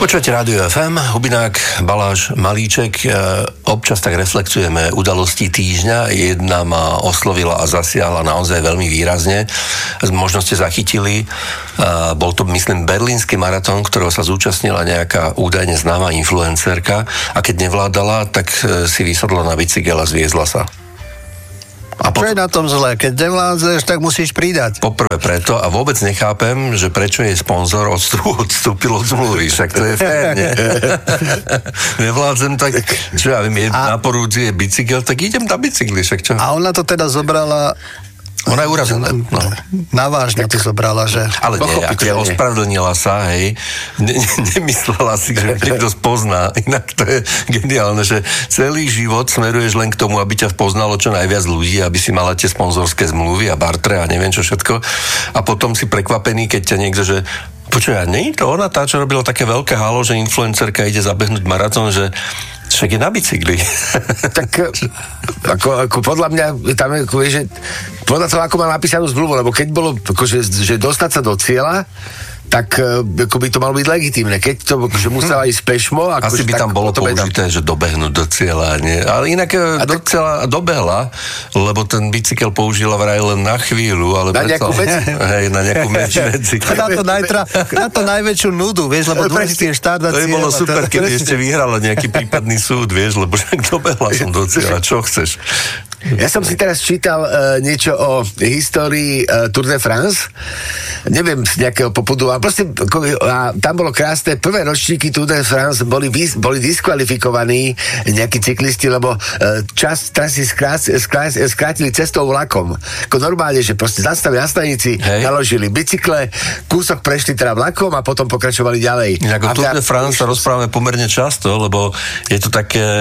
Počúvate Rádio FM, Hubinák, Baláš, Malíček. Občas tak reflektujeme udalosti týždňa. Jedna ma oslovila a zasiahla naozaj veľmi výrazne. Možno ste zachytili. Bol to, myslím, berlínsky maratón, ktorého sa zúčastnila nejaká údajne známa influencerka a keď nevládala, tak si vysadla na bicykel a zviezla sa. A čo je na tom zle? Keď nevládzeš, tak musíš pridať. Poprvé preto a vôbec nechápem, že prečo jej sponzor odstúpil od zmluvy, však to je fér, nie? Nevládzem, tak čo ja viem, na porúdzi je bicykel, tak idem na bicykli, však čo? A ona to teda zobrala... Ona je urazená. No. Navážne to zobrala, že... Ale nie, akože ospravedlnila sa, hej. Nemyslela si, že niekto spozná. Inak to je geniálne, že celý život smeruješ len k tomu, aby ťa poznalo čo najviac ľudí, aby si mala tie sponzorské zmluvy a bartre a neviem čo všetko. A potom si prekvapený, keď ťa niekto, že počuj, nie je to ona tá, čo robila také veľké halo, že influencerka ide zabehnúť maratón, že však je na bicykli. Tak ako podľa mňa tam je, že podľa toho, ako má napísanú zmluvu, lebo keď bolo, akože, že dostať sa do cieľa, tak ako by to malo byť legitímne. Keď to akože musela ísť pešmo... Asi by tam bolo použité, že dobehnúť do cieľa, nie? Ale inak celá dobehla, lebo ten bicykel použila vraj len na chvíľu, ale... Na nejakú vec? Hej, na nejakú medzi. Na to najväčšiu nudu, vieš, lebo dôležitý je štát na cieľ. To by bolo super, keby ešte vyhrala nejaký prípadný súd, vieš, lebo však dobehla som do cieľa, čo chceš? Ja som si teraz čítal niečo o histórii Tour de France. Neviem z nejakého popudu, a proste tam bolo krásne. Prvé ročníky Tour de France boli diskvalifikovaní nejakí cyklisti, lebo čas trasy skrátili cestou vlakom. Ako normálne, že proste zastavili na stanici, naložili bicykle, kúsok prešli teda vlakom a potom pokračovali ďalej. Ako Tour de France sa rozprávame pomerne často, lebo je to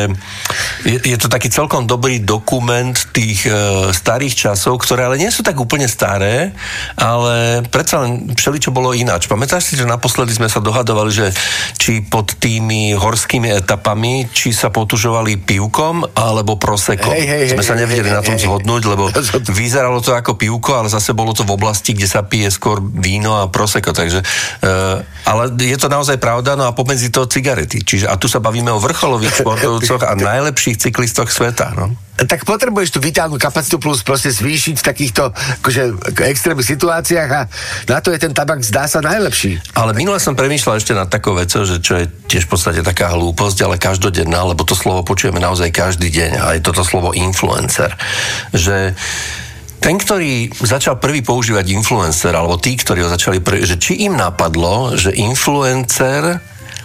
taký celkom dobrý dokument tých starých časov, ktoré ale nie sú tak úplne staré, ale predsa len všeličo bolo ináč. Pamätáš si, že naposledy sme sa dohadovali, že či pod tými horskými etapami, či sa potužovali pivkom alebo prosekom. Sme sa nevedeli na tom zhodnúť, lebo vyzeralo to ako pivko, ale zase bolo to v oblasti, kde sa pije skôr víno a proseko, takže ale je to naozaj pravda, no a pomedzi to cigarety. Čiže a tu sa bavíme o vrcholových športovcoch a najlepších cyklistoch sveta, no. Tak potrebuješ tú vitálnu kapacitu plus proste zvýšiť v takýchto akože extrémnych situáciách a na to je ten tabak zdá sa najlepší. Ale minule som premýšľal ešte nad takou vecou, že čo je tiež v podstate taká hlúposť, ale každodenná, lebo to slovo počujeme naozaj každý deň a je toto slovo influencer. Že ten, ktorý začal prvý používať influencer, alebo tí, ktorí ho začali že či im napadlo, že influencer,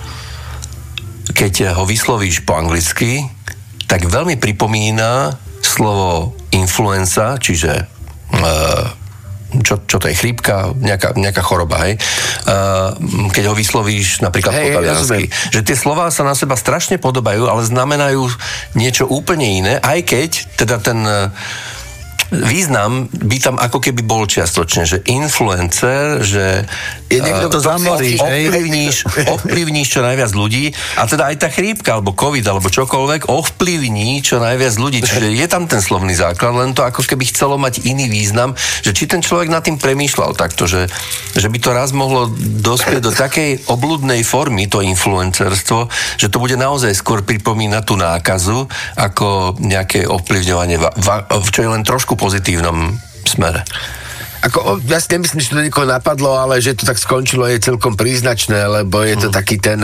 keď ho vyslovíš po anglicky, tak veľmi pripomína slovo influenza, čiže čo to je, chrípka, nejaká choroba, hej? Keď ho vyslovíš napríklad po taliansky. Že tie slová sa na seba strašne podobajú, ale znamenajú niečo úplne iné, aj keď teda ten význam by tam ako keby bol čiastočne, že influencer, že je niekto to zamorí, ovplyvníš čo najviac ľudí a teda aj tá chrípka, alebo covid, alebo čokoľvek ovplyvní čo najviac ľudí. Čiže je tam ten slovný základ, len to ako keby chcelo mať iný význam, že či ten človek nad tým premýšľal takto, že by to raz mohlo dospieť do takej obludnej formy, to influencerstvo, že to bude naozaj skôr pripomínať tú nákazu, ako nejaké ovplyvňovanie, čo je len trošku pozitívnom smere. Ja si nemyslím, že to niekoho napadlo, ale že to tak skončilo je celkom príznačné, lebo je to taký ten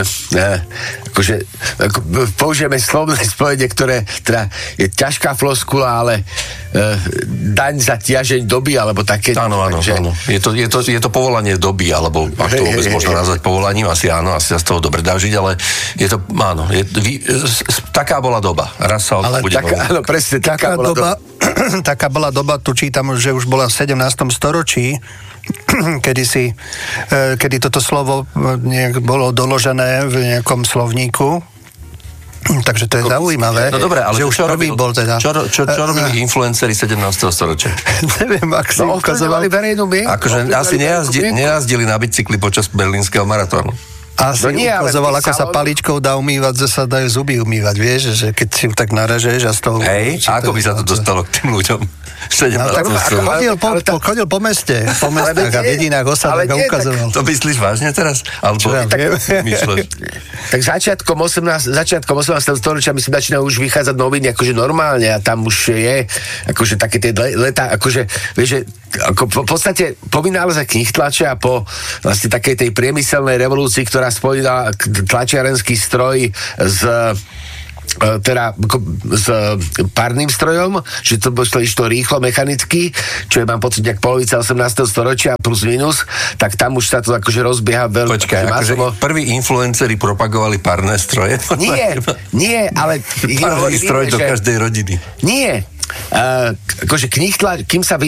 použijeme slovné spojenie, ktoré teda je ťažká floskula, ale daň za ťažeň doby, alebo také. Áno. Je to povolanie doby, alebo ak to vôbec možno nazvať povolaním, asi sa z toho dobre dá žiť, ale je to, áno, taká bola doba. Raz sa bude áno, presne, taká bola doba. Taká bola doba, tu čítam, že už bola v 17. storočí, kedy toto slovo bolo doložené v nejakom slovníku. Takže to je zaujímavé. No dobré, ale že už prvý bol teda. Čo robili influenceri 17. storočia? Neviem, ak si ukazovali verejnú mienku. Akože asi nejazdili na bicykli počas berlínskeho maratónu. Asi ukazoval, ako sa paličkou dá umývať, že sa dajú zuby umývať, vieš, že keď si ju tak naražeš a z toho... Hej, a ako by sa to dostalo k tým ľuďom? Chodil po meste, a v dedinách osadách a ukazoval. To myslíš vážne teraz? Alebo tak začiatkom 18. storočia myslím, začínajú už vychádzať noviny akože normálne a tam už je akože také tie leta, akože vieš, že ako v podstate po vynáleze knihtlače a po vlastne takej tej priemyselnej revolúcii, ktorá spojila tlačiarenský stroj s párnym strojom, že to išlo rýchlo, mechanicky, čo je, mám pocit, nejak polovica 18. storočia plus minus, tak tam už sa to akože rozbieha veľmi. Počkaj, akože prví influenceri propagovali párne stroje? Nie, ale párny stroj do každej rodiny. Nie, akože kým sa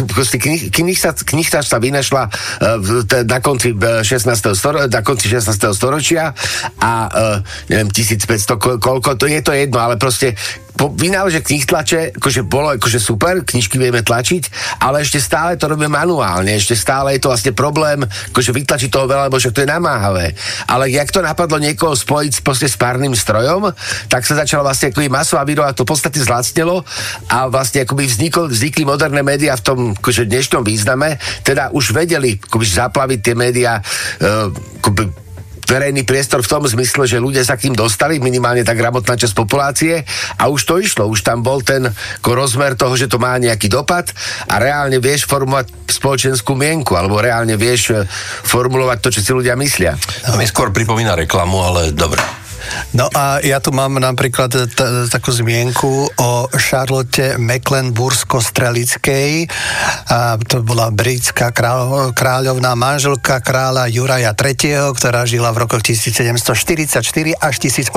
vynašla na konci 16. storočia a neviem, 1500, koľko, to je to jedno, ale proste po vynáleže knihtlače, akože bolo akože super, knižky vieme tlačiť, ale ešte stále to robíme manuálne, ešte stále je to vlastne problém, akože vytlačiť toho veľa, lebo však to je namáhavé. Ale jak to napadlo niekoho spojiť proste s párnym strojom, tak sa začala vlastne akoby masová výroba, to v podstate zlacnelo a vlastne akoby vznikli moderné médiá v tom akože dnešnom význame, teda už vedeli akoby zaplaviť tie médiá akoby verejný priestor v tom zmysle, že ľudia sa k tým dostali, minimálne tá gramotná časť populácie a už to išlo, už tam bol ten rozmer toho, že to má nejaký dopad a reálne vieš formulovať spoločenskú mienku, alebo reálne vieš formulovať to, čo si ľudia myslia. A mi skôr pripomína reklamu, ale dobre. No a ja tu mám napríklad takú zmienku o Charlotte Mecklenbursko-Strelickej. To bola britská kráľovná manželka kráľa Juraja III., ktorá žila v rokoch 1744 až 1818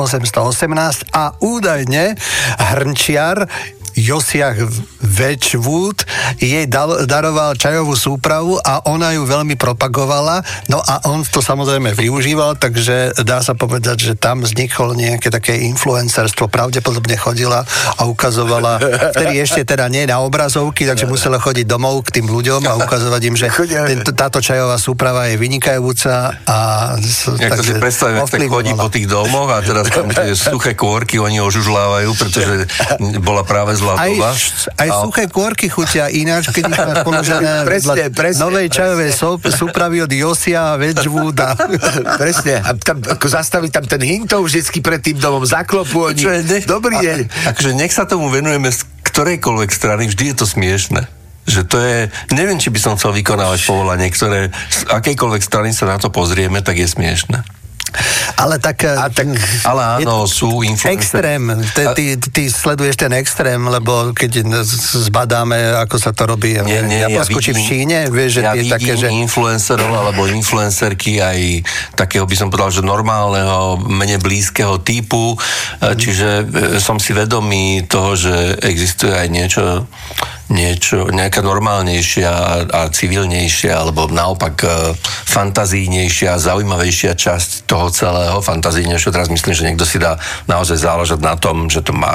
a údajne hrnčiar Josiah Wedgwood jej daroval čajovú súpravu a ona ju veľmi propagovala, no a on to samozrejme využíval, takže dá sa povedať, že tam vzniklo nejaké také influencerstvo, pravdepodobne chodila a ukazovala, vtedy ešte teda nie na obrazovky, takže musela chodiť domov k tým ľuďom a ukazovať im, že táto čajová súprava je vynikajúca a to si predstavím, ak tak chodí po tých domoch a teraz tam tie suché kôrky oni ožužlávajú, pretože bola práve zlatová. Aj suché kôrky chutia ináč, keď ich máš položené novej čajovej súpravy od Josia Wedgwooda. Presne. A tam, ako zastaví tam ten hintov vždycky pred tým domom, zaklopú oni. Dobrý deň. Akože nech sa tomu venujeme z ktorejkoľvek strany, vždy je to smiešne. Že to je, neviem, či by som chcel vykonávať povolanie, ktoré z akejkoľvek strany sa na to pozrieme, tak je smiešne. Ale ale áno, sú influencery. Extrém. Ty sleduješ ten extrém, lebo keď zbadáme, ako sa to robí v Japonsku či v Číne, vieš, že tie také, že influencerov alebo influencerky aj takého, by som povedal, že normálneho, menej blízkeho typu, čiže som si vedomý toho, že existuje aj nejaká normálnejšia a civilnejšia, alebo naopak fantazijnejšia, zaujímavejšia časť toho celého, fantazijnejšia. Teraz myslím, že niekto si dá naozaj záležať na tom, že to má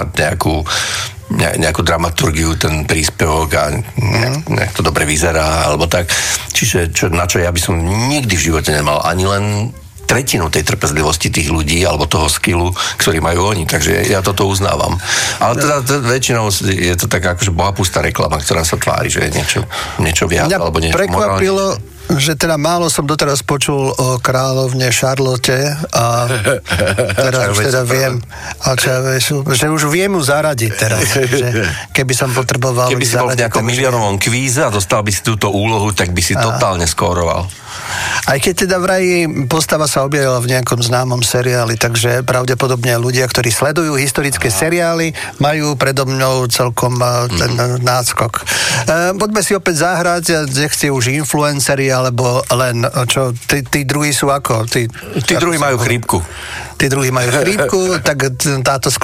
nejakú dramaturgiu, ten príspevok a nejak to dobre vyzerá, alebo tak. Čiže na čo ja by som nikdy v živote nemal ani len tretinu tej trpezlivosti tých ľudí alebo toho skillu, ktorý majú oni. Takže ja toto uznávam. Ale teda väčšinou je to taká akože bohapustá reklama, ktorá sa tvári, že je niečo viac alebo niečo prekvapilo, že teda málo som doteraz počul o kráľovne Charlotte a teraz už teda viem, že už viem ju zaradiť teraz. Že keby som potreboval... Keby si bol v nejakom miliónovom kvíze a dostal by si túto úlohu, tak by si totálne skóroval. Aj keď teda vraj postava sa objavila v nejakom známom seriáli, takže pravdepodobne ľudia, ktorí sledujú historické seriály, majú predo mňou celkom ten náskok. Poďme si opäť zahrať, nechcie už influenceri, alebo len, čo, tí druhí sú ako? Tí druhí majú chrípku. Tí druhí majú chrípku, tak táto skladba